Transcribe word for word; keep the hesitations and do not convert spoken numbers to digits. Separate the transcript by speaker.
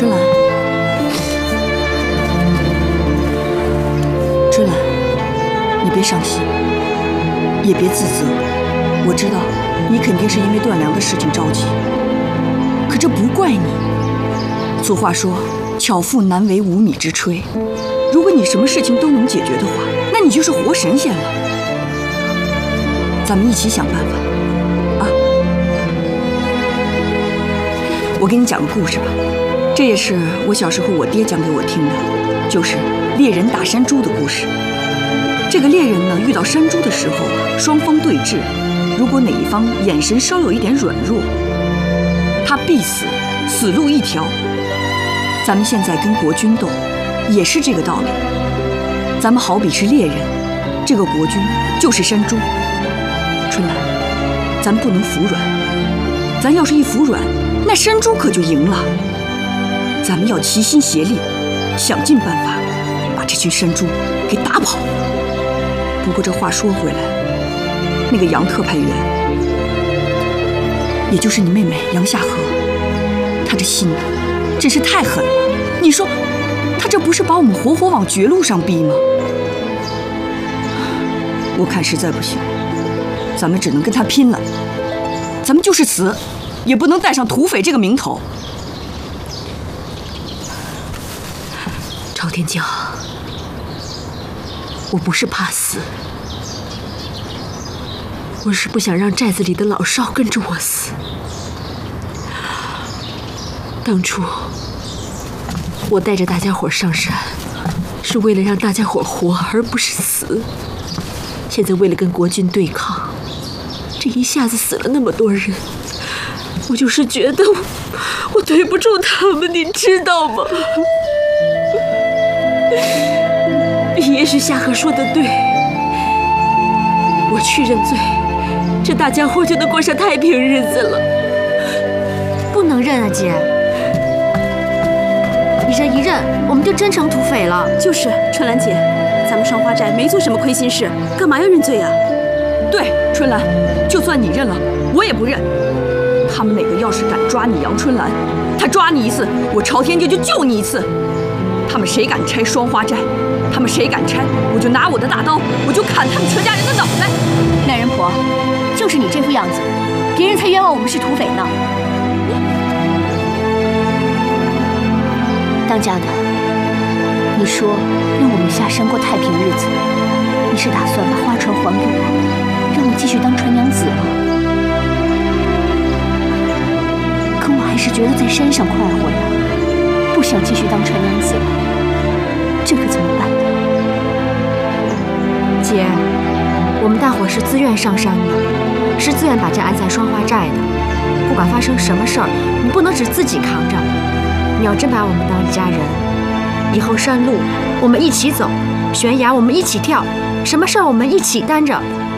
Speaker 1: 春兰，春兰，你别伤心，也别自责。我知道你肯定是因为段良的事情着急，可这不怪你。俗话说，巧妇难为无米之炊。如果你什么事情都能解决的话，那你就是活神仙了。咱们一起想办法啊！我给你讲个故事吧，这也是我小时候我爹讲给我听的，就是猎人打山猪的故事。这个猎人呢，遇到山猪的时候，双方对峙，如果哪一方眼神稍有一点软弱，他必死，死路一条。咱们现在跟国军斗，也是这个道理。咱们好比是猎人，这个国军就是山猪。春兰，咱不能服软，咱要是一服软，那山猪可就赢了。咱们要齐心协力，想尽办法把这群山猪给打跑。不过这话说回来，那个杨特派员，也就是你妹妹杨夏荷，她这心呢，真是太狠了。你说，她这不是把我们活活往绝路上逼吗？我看实在不行，咱们只能跟她拼了。咱们就是死，也不能带上土匪这个名头。
Speaker 2: 朝天椒，我不是怕死，我是不想让寨子里的老少跟着我死。当初我带着大家伙上山，是为了让大家伙活，而不是死。现在为了跟国军对抗，这一下子死了那么多人，我就是觉得我我对不住他们，你知道吗？也许夏荷说的对，我去认罪，这大家伙就能过上太平日子了。
Speaker 3: 不能认啊，姐！一认一认，我们就真成土匪了。
Speaker 4: 就是，春兰姐，咱们双花寨没做什么亏心事，干嘛要认罪啊？
Speaker 1: 对，春兰，就算你认了，我也不认。他们哪个要是敢抓你杨春兰，他抓你一次，我朝天椒就救你一次。他们谁敢拆双花寨，他们谁敢拆，我就拿我的大刀，我就砍他们全家人的脑袋。
Speaker 3: 男人婆，就是你这副样子，别人才冤枉我们是土匪呢。当家的，你说让我们下山过太平日子，你是打算把花船还给我，让我继续当船娘子吗？可我还是觉得在山上快活呀，不想继续当船娘子了，这可怎么办？姐，我们大伙是自愿上山的，是自愿把这安在双花寨的。不管发生什么事儿，你不能只自己扛着。你要真把我们当一家人，以后山路我们一起走，悬崖我们一起跳，什么事儿我们一起担着，